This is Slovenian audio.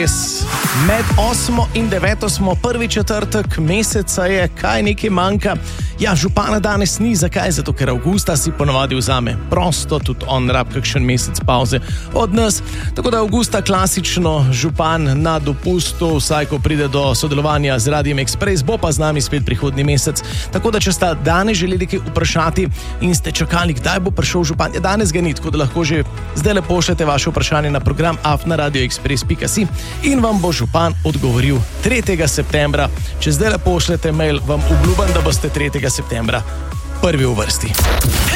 Med 8. in 9. smo prvi četrtek meseca je, kaj nekaj manjka. Ja, župana danes ni, zakaj? Zato, ker avgusta si ponovadi vzame prosto, tudi on rab kakšen mesec pauze od nas. Tako da avgusta klasično župan na dopustu, vsaj ko pride do sodelovanja z Radiem Express, bo pa z nami spet prihodnji mesec. Tako da, če sta danes želeli kaj vprašati in ste čakali, kdaj bo prišel župan, ja, danes ga ni, tako da lahko že zdaj le pošljete vaše vprašanje na program afna.radioexpress.si in vam bo župan odgovoril 3. septembra. Če zdaj le pošljete mail, vam obljubim, da boste 3. septembra prvi v vrsti.